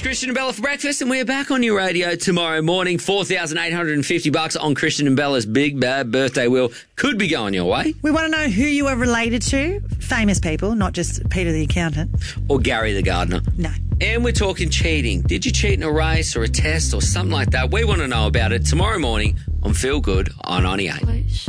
Christian and Bella for breakfast, and we're back on your radio tomorrow morning. $4,850 on Christian and Bella's big bad birthday wheel could be going your way. We want to know who you are related to. Famous people, not just Peter the accountant. Or Gary the gardener. No. And we're talking cheating. Did you cheat in a race or a test or something like that? We want to know about it tomorrow morning on Feel Good on 98.